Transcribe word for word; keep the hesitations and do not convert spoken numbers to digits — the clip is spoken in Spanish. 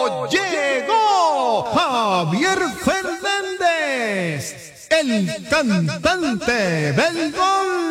llegó, llegó Javier Fernández, el cantante del gol.